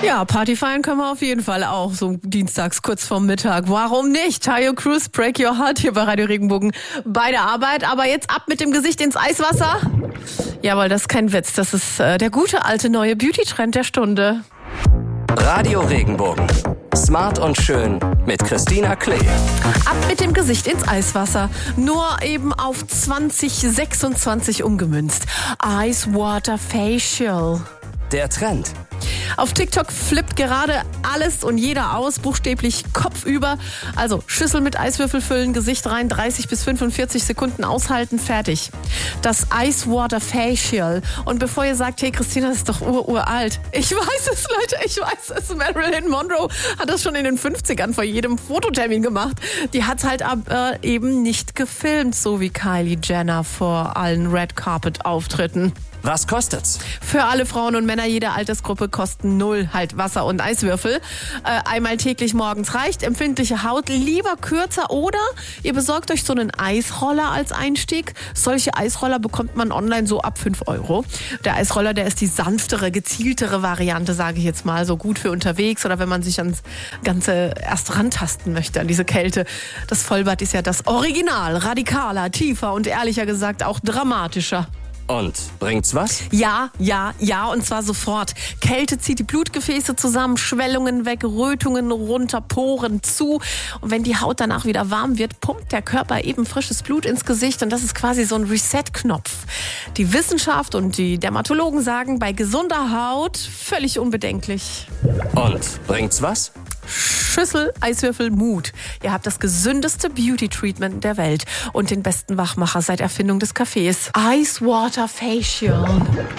Ja, Party feiern können wir auf jeden Fall auch, so dienstags kurz vorm Mittag. Warum nicht? Tayo Cruz, Break Your Heart hier bei Radio Regenbogen bei der Arbeit. Aber jetzt ab mit dem Gesicht ins Eiswasser. Jawohl, das ist kein Witz. Das ist der gute alte neue Beauty-Trend der Stunde. Radio Regenbogen. Smart und schön mit Christina Klee. Ab mit dem Gesicht ins Eiswasser. Nur eben auf 2026 umgemünzt. Ice Water Facial. Der Trend. Auf TikTok flippt gerade alles und jeder aus, buchstäblich kopfüber. Also Schüssel mit Eiswürfel füllen, Gesicht rein, 30 bis 45 Sekunden aushalten, fertig. Das Ice Water Facial. Und bevor ihr sagt, hey Christina, das ist doch uralt. Ich weiß es, Leute, ich weiß es. Marilyn Monroe hat das schon in den 50ern vor jedem Fototermin gemacht. Die hat halt aber eben nicht gefilmt, so wie Kylie Jenner vor allen Red Carpet Auftritten. Was kostet's? Für alle Frauen und Männer jeder Altersgruppe kosten 0 halt Wasser und Eiswürfel. Einmal täglich morgens reicht. Empfindliche Haut lieber kürzer oder ihr besorgt euch so einen Eisroller als Einstieg. Solche Eisroller bekommt man online so ab 5 €. Der Eisroller, der ist die sanftere, gezieltere Variante, sage ich jetzt mal. So gut für unterwegs oder wenn man sich ans Ganze erst rantasten möchte, an diese Kälte. Das Vollbad ist ja das Original, radikaler, tiefer und ehrlicher gesagt auch dramatischer. Und bringt's was? Ja, und zwar sofort. Kälte zieht die Blutgefäße zusammen, Schwellungen weg, Rötungen runter, Poren zu. Und wenn die Haut danach wieder warm wird, pumpt der Körper eben frisches Blut ins Gesicht und das ist quasi so ein Reset-Knopf. Die Wissenschaft und die Dermatologen sagen, bei gesunder Haut völlig unbedenklich. Und bringt's was? Schüssel, Eiswürfel, Mut. Ihr habt das gesündeste Beauty-Treatment der Welt und den besten Wachmacher seit Erfindung des Kaffees. Ice Water Facial.